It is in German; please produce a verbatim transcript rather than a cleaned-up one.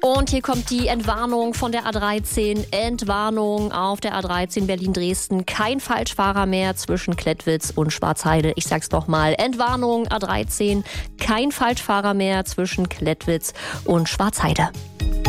Und hier kommt die Entwarnung von der A dreizehn. Entwarnung auf der A dreizehn Berlin-Dresden. Kein Falschfahrer mehr zwischen Klettwitz und Schwarzheide. Ich sag's doch mal. Entwarnung A dreizehn. Kein Falschfahrer mehr zwischen Klettwitz und Schwarzheide.